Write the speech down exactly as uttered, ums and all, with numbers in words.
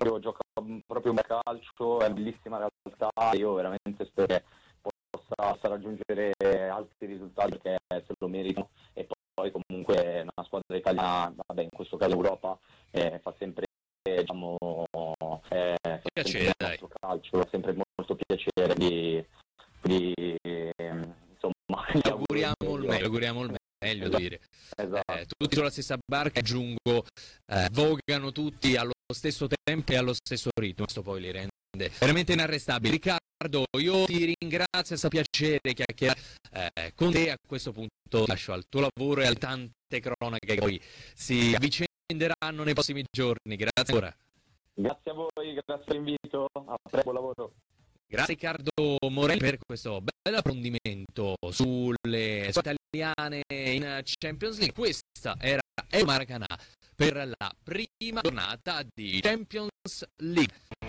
proprio, gioca proprio un calcio, è una bellissima realtà, io veramente spero che possa, possa raggiungere altri risultati perché se lo meritano, e poi comunque una squadra italiana, vabbè, in questo caso Europa, eh, fa sempre, diciamo, eh, fa piacere, sempre dai. il nostro calcio, fa sempre molto piacere di, di insomma, Gli auguriamo il meglio, auguriamo il meglio, devo dire. Esatto. Eh, tutti sulla stessa barca, aggiungo, eh, vogano tutti allo stesso tempo e allo stesso ritmo, questo poi li rende veramente inarrestabili. Riccardo, io ti ringrazio, è stato piacere chiacchierare eh, con te. A questo punto lascio al tuo lavoro e alle tante cronache che poi si avvicenderanno nei prossimi giorni. Grazie ancora. Grazie a voi, grazie per l'invito, a presto, buon lavoro. Grazie Riccardo Morelli per questo bel approfondimento sulle italiane in Champions League. Questa era El Maracanã per la prima giornata di Champions League.